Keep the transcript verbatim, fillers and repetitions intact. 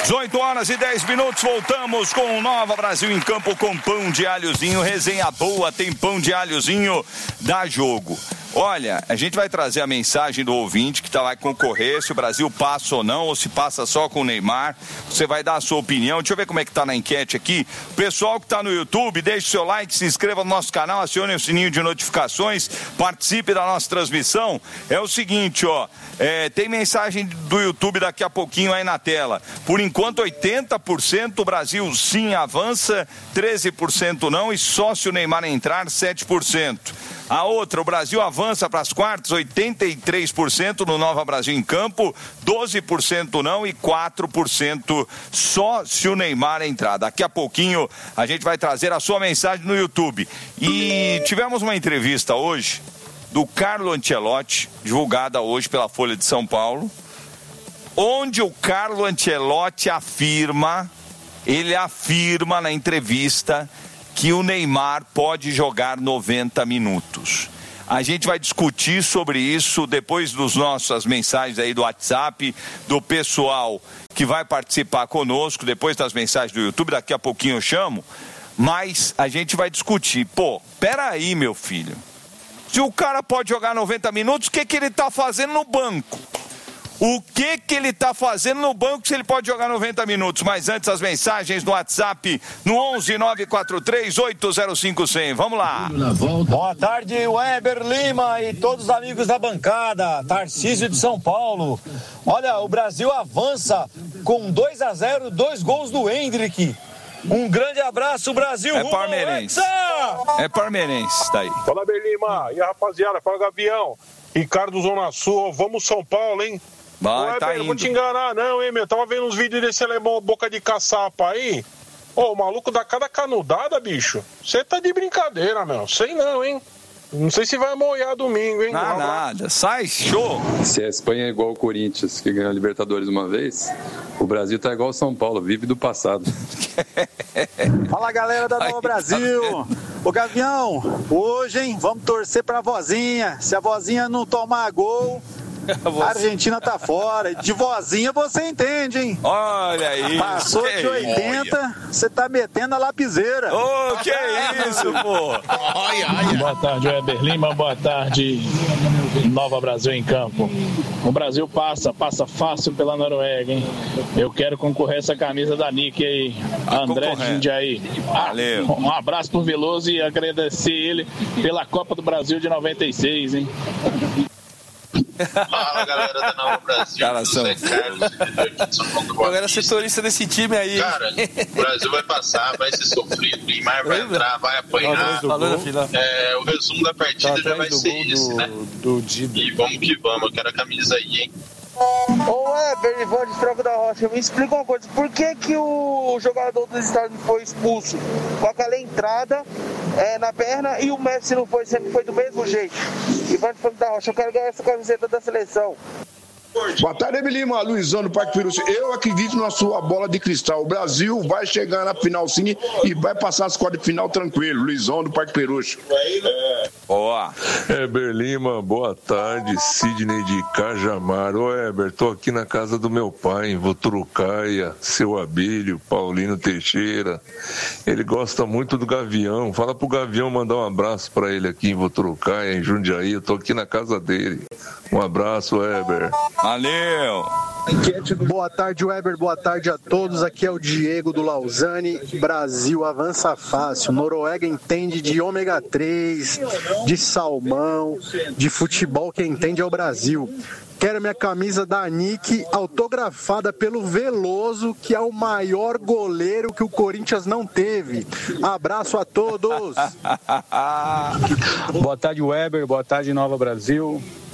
dezoito horas e dez minutos, voltamos com o Nova Brasil em Campo com pão de alhozinho, resenha boa, tem pão de alhozinho, dá jogo. Olha, a gente vai trazer a mensagem do ouvinte que tá lá concorrer, se o Brasil passa ou não, ou se passa só com o Neymar. Você vai dar a sua opinião. Deixa eu ver como é que tá na enquete aqui. O pessoal que tá no YouTube, deixe o seu like, se inscreva no nosso canal, acione o sininho de notificações, participe da nossa transmissão. É o seguinte, ó, é, tem mensagem do YouTube daqui a pouquinho aí na tela. Por enquanto, oitenta por cento o Brasil sim avança, treze por cento não, e só se o Neymar entrar, sete por cento. A outra, o Brasil avança para as quartas, oitenta e três por cento no Nova Brasil em Campo, doze por cento não e quatro por cento só se o Neymar entrar. Daqui a pouquinho a gente vai trazer a sua mensagem no YouTube. E tivemos uma entrevista hoje do Carlo Ancelotti, divulgada hoje pela Folha de São Paulo, onde o Carlo Ancelotti afirma, ele afirma na entrevista que o Neymar pode jogar noventa minutos. A gente vai discutir sobre isso depois das nossas mensagens aí do WhatsApp, do pessoal que vai participar conosco, depois das mensagens do YouTube, daqui a pouquinho eu chamo, mas a gente vai discutir. Pô, peraí, meu filho, se o cara pode jogar noventa minutos, o que que ele tá fazendo no banco? O que que ele tá fazendo no banco se ele pode jogar noventa minutos? Mas antes, as mensagens no WhatsApp no onze nove quatro três oito zero cinco zero zero. Vamos lá. Boa tarde, Weber Lima e todos os amigos da bancada. Tarcísio de São Paulo. Olha, o Brasil avança com dois a zero, dois gols do Hendrick. Um grande abraço, Brasil. É parmeirense. É parmeirense, tá aí. Fala, Berlima. E a rapaziada, fala, Gavião. Ricardo Zona Sul, vamos São Paulo, hein? Vai, Ô, tá Weber, indo. não vou te enganar não, hein, meu? Tava vendo uns vídeos desse alemão boca de caçapa aí. Ô, o maluco dá cada canudada, bicho. Você tá de brincadeira, meu. Sei não, hein? Não sei se vai molhar domingo, hein? Não, nada. Sai, show. Se a Espanha é igual ao Corinthians, que ganhou a Libertadores uma vez, o Brasil tá igual ao São Paulo, vive do passado. Fala, galera da Nova Brasil. Ô, Gavião, hoje, hein, vamos torcer pra vozinha. Se a vozinha não tomar gol, a Argentina tá fora. De vozinha você entende, hein? Olha isso. Passou de oitenta, você tá metendo a lapiseira. Ô, oh, que isso, pô. Boa tarde, Weber Lima. Boa tarde, Nova Brasil em Campo. O Brasil passa, passa fácil pela Noruega, hein? Eu quero concorrer essa camisa da Nick aí, André Jundiaí. Valeu. Ah, um abraço pro Veloso e agradecer ele pela Copa do Brasil de noventa e seis, hein? Fala, galera da Nova Brasil. Cara, são... José Carlos, aqui de São Paulo do Eu era setorista desse time aí. Cara, o Brasil vai passar, vai ser sofrido, o Neymar vai entrar, vai apanhar. É, o resumo da partida já vai ser esse, né? Do Dido. E vamos que vamos, eu quero a camisa aí, hein? Ô, Weber, Ivan de Troco da Rocha, me explica uma coisa. Por que que o jogador dos Estados Unidos foi expulso com aquela entrada é, na perna e o Messi não foi, sempre foi do mesmo jeito? Ivan de Troco da Rocha, eu quero ganhar essa camiseta da seleção. Boa tarde, Evelima, Luizão do Parque Peruche. Eu acredito na sua bola de cristal. O Brasil vai chegar na final sim e vai passar as quartas de final tranquilo. Luizão do Parque Peruche. Boa. Heber Lima, boa tarde. Sidney de Cajamar. Ô, Heber, tô aqui na casa do meu pai, em Voturucaia, seu Abílio, Paulino Teixeira. Ele gosta muito do Gavião. Fala pro Gavião mandar um abraço pra ele aqui em Voturucaia, em Jundiaí. Eu tô aqui na casa dele. Um abraço, Heber. Valeu! Boa tarde, Weber. Boa tarde a todos. Aqui é o Diego do Lausanne. Brasil avança fácil. Noruega entende de ômega três, de salmão, de futebol. Quem entende é o Brasil. Quero minha camisa da Nick autografada pelo Veloso, que é o maior goleiro que o Corinthians não teve. Abraço a todos. Boa tarde, Weber. Boa tarde, Nova Brasil.